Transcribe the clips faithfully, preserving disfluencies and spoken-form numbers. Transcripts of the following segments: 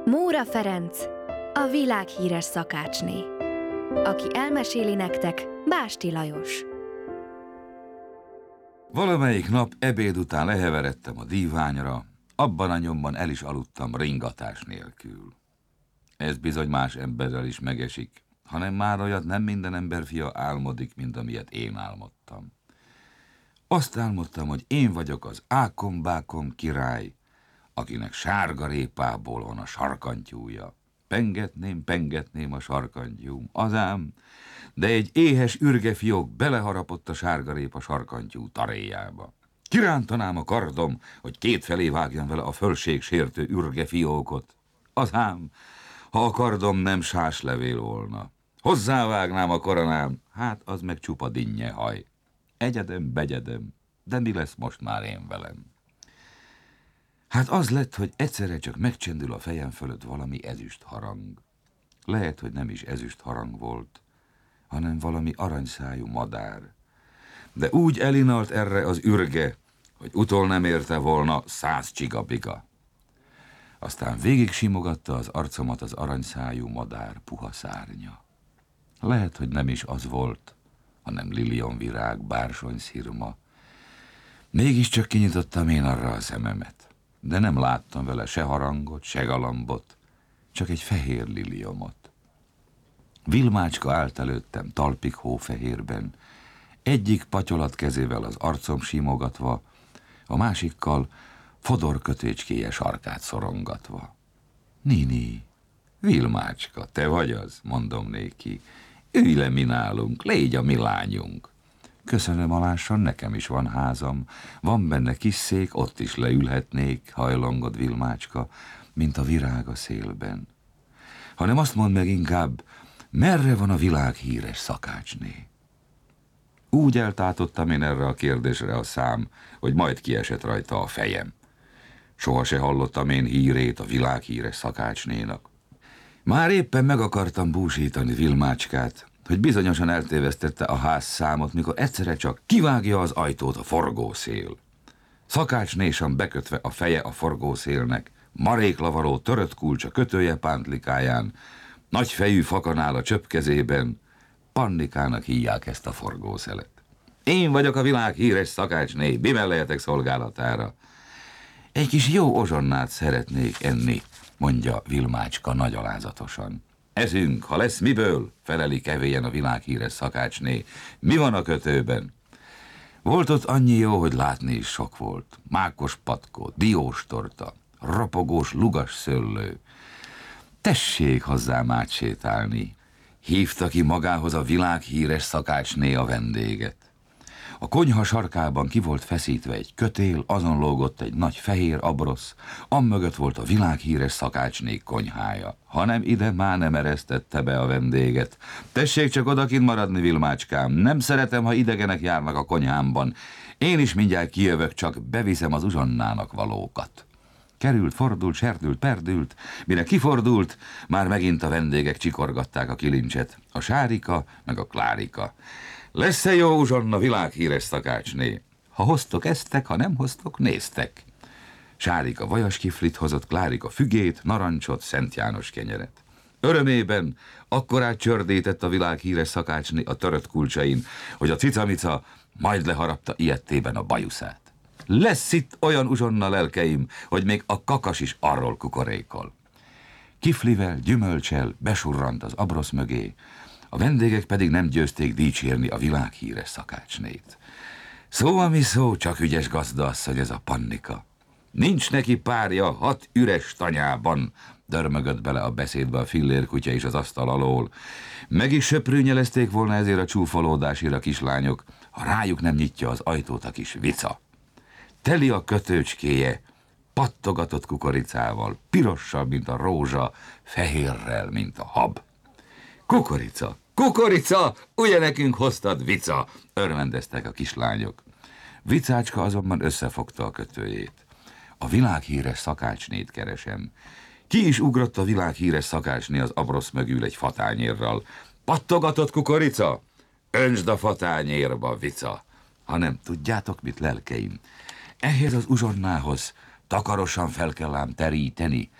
Móra Ferenc, a világhíres szakácsné. Aki elmeséli nektek, Básti Lajos. Valamelyik nap ebéd után leheveredtem a díványra, abban a nyomban el is aludtam ringatás nélkül. Ez bizony más emberrel is megesik, hanem már olyat nem minden ember fia álmodik, mint amilyet én álmodtam. Azt álmodtam, hogy én vagyok az ákom-bákom király, akinek sárgarépából van a sarkantyúja. Pengetném, pengetném a sarkantyúm, azám, de egy éhes ürgefiók beleharapott a sárgarépa sarkantyú taréjába. Kirántanám a kardom, hogy kétfelé vágjam vele a fölség sértő ürgefiókot. Azám, ha a kardom nem sáslevél volna. Hozzávágnám a koronám, hát az meg csupa dinnye haj. Egyedem, begyedem, de mi lesz most már én velem? Hát az lett, hogy egyszerre csak megcsendül a fejem fölött valami ezüst harang. Lehet, hogy nem is ezüst harang volt, hanem valami aranyszájú madár. De úgy elinalt erre az ürge, hogy utol nem érte volna száz csigabiga. Aztán végig simogatta az arcomat az aranyszájú madár puha szárnya. Lehet, hogy nem is az volt, hanem lilionvirág bársonyszirma. Mégiscsak kinyitottam én arra a szememet, de nem láttam vele se harangot, se galambot, csak egy fehér liliomot. Vilmácska állt előttem talpig hófehérben, egyik patyolat kezével az arcom simogatva, a másikkal Fodor kötécskéje sarkát szorongatva. Nini, Vilmácska, te vagy az, mondom néki. Ülj le mi nálunk, légy a mi lányunk. Köszönöm, alássan, nekem is van házam, van benne kis szék, ott is leülhetnék, hajlongod Vilmácska, mint a virág a szélben. Hanem azt mondd meg inkább, merre van a világhíres szakácsné? Úgy eltátottam én erre a kérdésre a szám, hogy majd kiesett rajta a fejem. Soha se hallottam én hírét a világhíres szakácsnénak. Már éppen meg akartam búsítani Vilmácskát, hogy bizonyosan eltévesztette a ház számot, mikor egyszerre csak kivágja az ajtót a forgószél. Szakácsnésan bekötve a feje a forgószélnek, maréklavaró törött kulcs a kötője pántlikáján, nagyfejű fakanál a csöpkezében, Pannikának hívják ezt a forgószelet. Én vagyok a világ híres szakácsné, bimellejetek szolgálatára. Egy kis jó ozsonnát szeretnék enni, mondja Vilmácska nagy alázatosan. Ezünk, ha lesz miből, feleli kevélyen a világhíres szakácsné. Mi van a kötőben? Volt ott annyi jó, hogy látni is sok volt. Mákos patkó, diós torta, ropogós lugas szőlő. Tessék hozzám átsétálni. Hívta ki magához a világhíres szakácsné a vendéget. A konyha sarkában ki volt feszítve egy kötél, azon lógott egy nagy fehér abrosz, amögött volt a világhíres szakácsné konyhája. Hanem ide már nem eresztette be a vendéget. Tessék csak odakint maradni, Vilmácskám, nem szeretem, ha idegenek járnak a konyhámban. Én is mindjárt kijövök, csak beviszem az uzsonnának valókat. Került, fordult, serdült, perdült, mire kifordult, már megint a vendégek csikorgatták a kilincset, a Sárika meg a Klárika. Lesz-e jó uzsonna, világhíres szakácsné? Ha hoztok, esztek, ha nem hoztok, néztek. Sárika vajaskiflit hozott, Klárika fügét, narancsot, Szent János kenyeret. Örömében akkorát csördített a világhíres szakácsné a törött kulcsain, hogy a cicamica majd leharapta ilyettében a bajuszát. Lesz itt olyan uzsonna, lelkeim, hogy még a kakas is arról kukorékol. Kiflivel, gyümölcsel besurrant az abrosz mögé, a vendégek pedig nem győzték dicsérni a világhíres szakácsnét. Szó, ami szó, csak ügyes gazdaasszony ez a Pannika. Nincs neki párja hat üres tanyában, dörmögött bele a beszédbe a fillérkutya is az asztal alól. Meg is söprűnyelezték volna ezért a csúfolódásért a kislányok, ha rájuk nem nyitja az ajtót a kis vica. Teli a kötőcskéje, pattogatott kukoricával, pirossal, mint a rózsa, fehérrel, mint a hab. Kukorica, kukorica, ugye nekünk hoztad, vica, örvendeztek a kislányok. Vicácska azonban összefogta a kötőjét. A világhíres szakácsnét keresem. Ki is ugrott a világhíres szakácsné az abrosz mögül egy fatányérral. Pattogatott kukorica? Öntsd a fatányérba, vica. Ha nem tudjátok mit, lelkeim, ehhez az uzsonnához takarosan fel kell ám teríteni,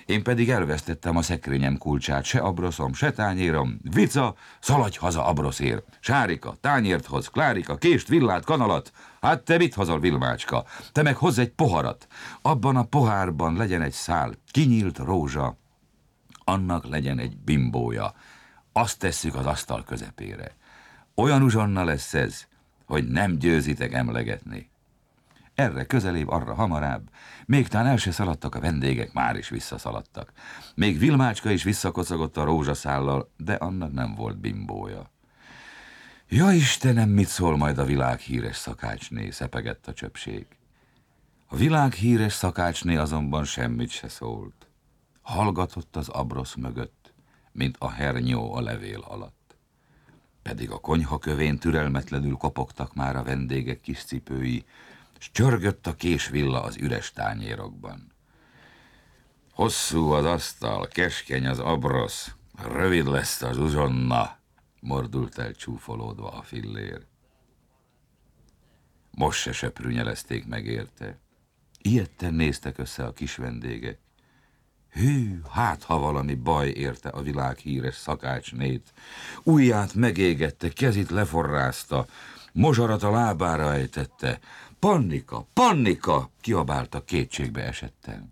Én pedig elvesztettem a szekrényem kulcsát, se abroszom, se tányérom. Vica, szaladj haza abroszér. Sárika, tányért hoz, Klárika, kést, villát, kanalat. Hát te mit hozol, Vilmácska? Te meg hozz egy poharat. Abban a pohárban legyen egy szál, kinyílt rózsa. Annak legyen egy bimbója. Azt tesszük az asztal közepére. Olyan uzsonna lesz ez, hogy nem győzitek emlegetni. Erre közelébb, arra hamarább. Még tán el se szaladtak a vendégek, már is visszaszaladtak. Még Vilmácska is visszakocogott a rózsaszállal, de annak nem volt bimbója. Ja Istenem, mit szól majd a világhíres szakácsné, szepegett a csöpség. A világhíres szakácsné azonban semmit se szólt. Hallgatott az abrosz mögött, mint a hernyó a levél alatt. Pedig a konyha kövén türelmetlenül kopogtak már a vendégek kis cipői, s csörgött a késvilla az üres tányérokban. Hosszú az asztal, keskeny az abrosz, rövid lesz az uzsonna, mordult el csúfolódva a fillér. Most se söprűnyelezték meg érte. Ijedten néztek össze a kis vendégek. Hű, hát ha valami baj érte a világhíres szakácsnét. Ujját megégette, kezit leforrázta, mozsarat a lábára ejtette. Pannika, Pannika! Kiabálta kétségbe esetten.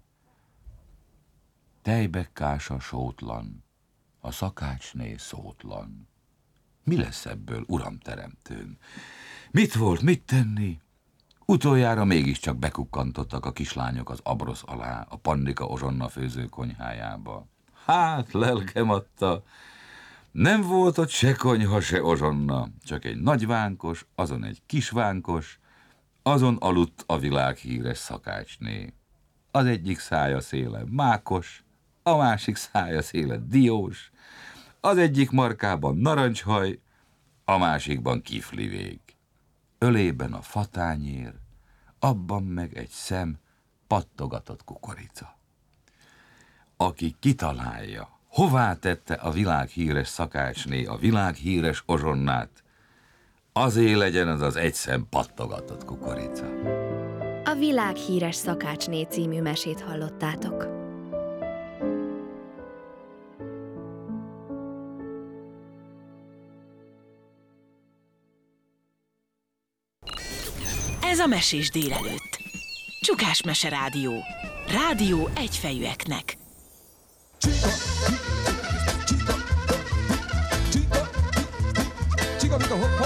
Tejbekkása sótlan, a szakácsné szótlan. Mi lesz ebből, uram teremtőm? Mit volt, mit tenni? Utoljára mégiscsak bekukkantottak a kislányok az abrosz alá, a Pannika Ozsonna főző konyhájába. Hát, lelkem adta, nem volt ott se konyha, se Ozsonna, csak egy nagy vánkos, azon egy kis vánkos, azon aludt a világhíres szakácsné. Az egyik szája széle mákos, a másik szája széle diós, az egyik markában narancshaj, a másikban kiflivég. Ölében a fatányér, abban meg egy szem pattogatott kukorica. Aki kitalálja, hová tette a világhíres szakácsné a világhíres Ozsonnát, azé legyen az az egy szem pattogatott kukorica. A világhíres szakácsné című mesét hallottátok. Ez a Mesés délelőtt. Csukás Mese Rádió. Rádió egyfejűeknek.